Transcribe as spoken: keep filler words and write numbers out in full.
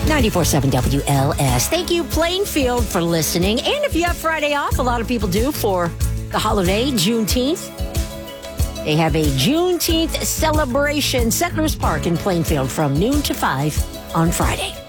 ninety-four point seven W L S. Thank you, Plainfield, for listening. And if you have Friday off, a lot of people do for the holiday, Juneteenth. They have a Juneteenth celebration, Settlers Park in Plainfield from noon to five on Friday.